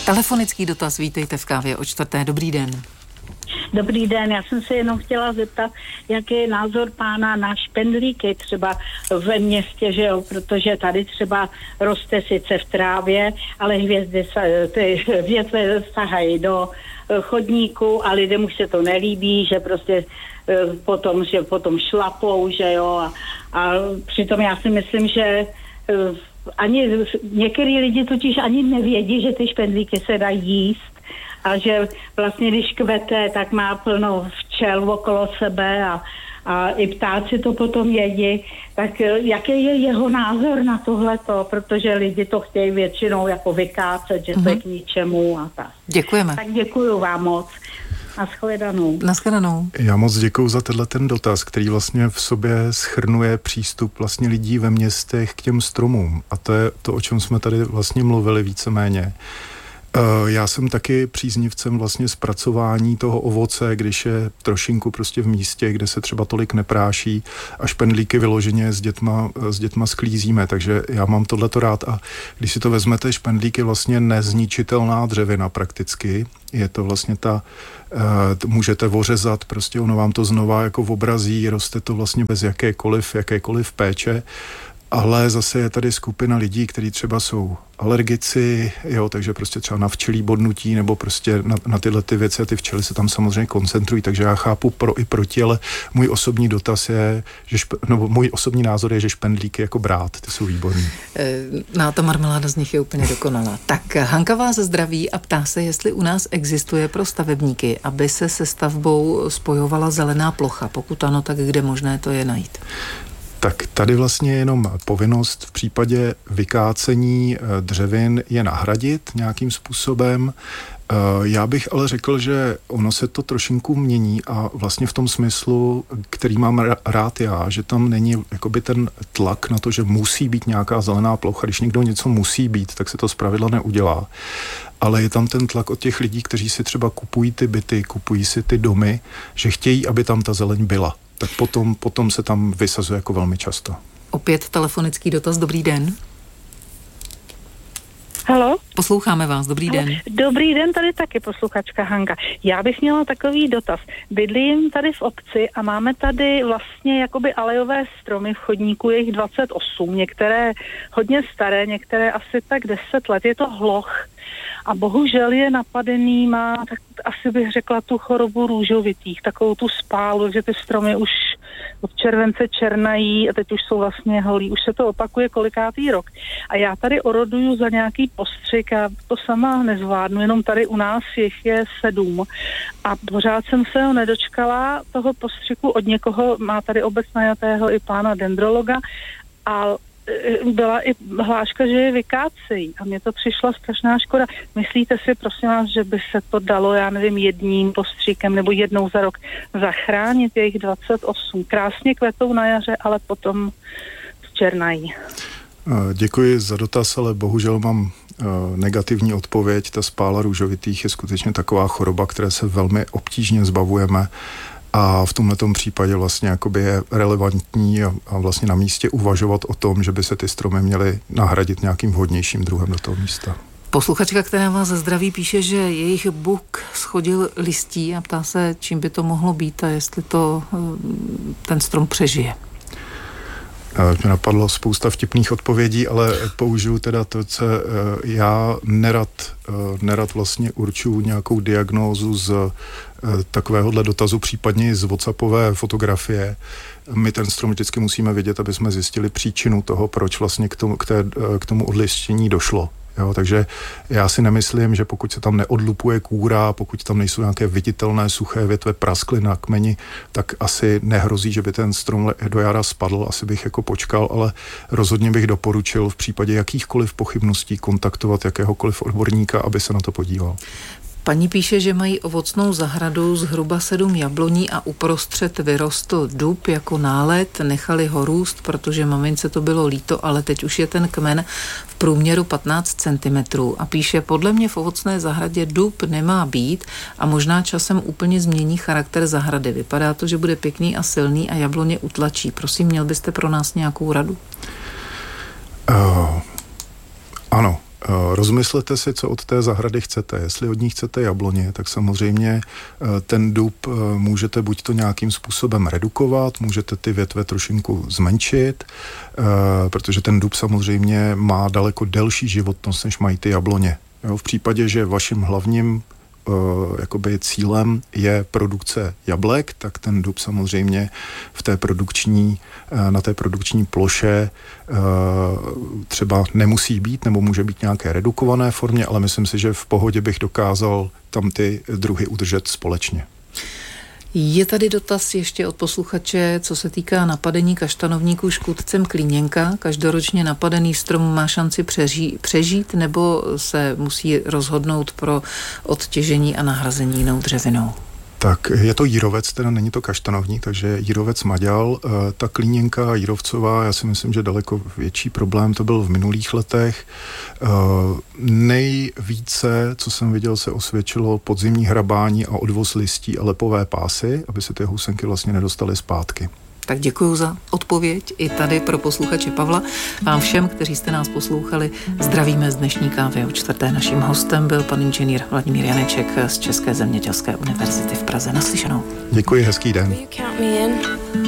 Telefonický dotaz, vítejte v Kávě o čtvrté. Dobrý den. Dobrý den, já jsem se jenom chtěla zeptat, jaký je názor pána na špendlíky třeba ve městě, že jo, protože tady třeba roste sice v trávě, ale ty větve sahají do chodníku a lidem už se to nelíbí, že prostě potom šlapou, že jo, a přitom já si myslím, že ani některý lidi totiž ani nevědí, že ty špendlíky se dají jíst a že vlastně když kvete, tak má plno včel okolo sebe a i ptáci to potom jedí. Tak jaký je jeho názor na tohleto, protože lidi to chtějí většinou jako vykácet, že to je k ničemu a tak. Děkujeme. Tak děkuju vám moc. Naschledanou. Já moc děkuju za ten dotaz, který vlastně v sobě shrnuje přístup vlastně lidí ve městech k těm stromům. A to je to, o čem jsme tady vlastně mluvili víceméně. Já jsem taky příznivcem vlastně zpracování toho ovoce, když je trošinku prostě v místě, kde se třeba tolik nepráší a špendlíky vyloženě s dětma sklízíme, takže já mám tohleto rád a když si to vezmete, špendlík je vlastně nezničitelná dřevina prakticky, je to vlastně můžete ořezat, prostě ono vám to znova jako obrazí, roste to vlastně bez jakékoliv péče. Ale zase je tady skupina lidí, kteří třeba jsou alergici, jo, takže prostě třeba na včelí bodnutí nebo prostě na tyhle ty věci a ty včely se tam samozřejmě koncentrují, takže já chápu pro i proti, ale můj osobní dotaz je, můj osobní názor je, že špendlíky jako brát, ty jsou výborný. No, ta marmeláda z nich je úplně dokonalá. Tak Hanka vás zdraví a ptá se, jestli u nás existuje pro stavebníky, aby se se stavbou spojovala zelená plocha. Pokud ano, tak kde možné to je najít? Tak tady vlastně jenom povinnost v případě vykácení dřevin je nahradit nějakým způsobem. Já bych ale řekl, že ono se to trošinku mění a vlastně v tom smyslu, který mám rád já, že tam není jakoby ten tlak na to, že musí být nějaká zelená plocha. Když někdo něco musí být, tak se to zpravidla neudělá. Ale je tam ten tlak od těch lidí, kteří si třeba kupují ty byty, kupují si ty domy, že chtějí, aby tam ta zeleň byla. Tak potom se tam vysazuje jako velmi často. Opět telefonický dotaz, dobrý den. Haló? Posloucháme vás, dobrý den. Dobrý den, tady taky posluchačka Hanka. Já bych měla takový dotaz. Bydlím tady v obci a máme tady vlastně jakoby alejové stromy v chodníku, je jich 28, některé hodně staré, některé asi tak 10 let, je to hloch. A bohužel je napadený, má, tak asi bych řekla, tu chorobu růžovitých, takovou tu spálu, že ty stromy už od července černají a teď už jsou vlastně holí. Už se to opakuje kolikátý rok. A já tady oroduju za nějaký postřik, já to sama nezvládnu, jenom tady u nás jich je 7. A pořád jsem se ho nedočkala, toho postřiku od někoho, má tady obec najatého i pána dendrologa, a byla i hláška, že je vykácejí a mně to přišla strašná škoda. Myslíte si, prosím vás, že by se to dalo, já nevím, jedním postříkem nebo jednou za rok zachránit? Je jich 28. Krásně kvetou na jaře, ale potom černají. Děkuji za dotaz, ale bohužel mám negativní odpověď. Ta spála růžovitých je skutečně taková choroba, které se velmi obtížně zbavujeme. A v tomhletom případě vlastně jakoby je relevantní a vlastně na místě uvažovat o tom, že by se ty stromy měly nahradit nějakým vhodnějším druhem do toho místa. Posluchačka, která vás zdraví, píše, že jejich buk schodil listí a ptá se, čím by to mohlo být a jestli to ten strom přežije. Mě napadlo spousta vtipných odpovědí, ale použiju teda to, co já nerad vlastně určuju nějakou diagnózu z takovéhohle dotazu, případně z WhatsAppové fotografie. My ten strom vždycky musíme vidět, aby jsme zjistili příčinu toho, proč vlastně k tomu odlistění došlo. Jo, takže já si nemyslím, že pokud se tam neodlupuje kůra, pokud tam nejsou nějaké viditelné suché větve, praskly na kmeni, tak asi nehrozí, že by ten strom do jara spadl, asi bych jako počkal, ale rozhodně bych doporučil v případě jakýchkoliv pochybností kontaktovat jakéhokoliv odborníka, aby se na to podíval. Paní píše, že mají ovocnou zahradu, zhruba 7 jabloní a uprostřed vyrostl dub jako nálet, nechali ho růst, protože mamince to bylo líto, ale teď už je ten kmen v průměru 15 cm. A píše, podle mě v ovocné zahradě dub nemá být a možná časem úplně změní charakter zahrady. Vypadá to, že bude pěkný a silný a jabloně utlačí. Prosím, měl byste pro nás nějakou radu? Ano. Rozmyslete si, co od té zahrady chcete. Jestli od ní chcete jabloně, tak samozřejmě ten dub můžete buď to nějakým způsobem redukovat, můžete ty větve trošinku zmenšit, protože ten dub samozřejmě má daleko delší životnost, než mají ty jabloně. V případě, že vaším hlavním jakoby cílem je produkce jablek, tak ten dub samozřejmě na té produkční ploše třeba nemusí být, nebo může být nějaké redukované formě, ale myslím si, že v pohodě bych dokázal tam ty druhy udržet společně. Je tady dotaz ještě od posluchače, co se týká napadení kaštanovníků škůdcem klíněnka. Každoročně napadený strom má šanci přežít, nebo se musí rozhodnout pro odtěžení a nahrazení jinou dřevinou? Tak je to jírovec, teda není to kaštanovník, takže jírovec maďal. Ta klíněnka jírovcová, já si myslím, že daleko větší problém to byl v minulých letech. Nejvíce, co jsem viděl, se osvědčilo podzimní hrabání a odvoz listí a lepové pásy, aby se ty housenky vlastně nedostaly zpátky. Tak děkuji za odpověď i tady pro posluchače Pavla. Vám všem, kteří jste nás poslouchali, zdravíme z dnešní kávy. O čtvrté naším hostem byl pan inženýr Vladimír Janeček z České zemědělské univerzity v Praze. Naslyšenou. Děkuji, hezký den.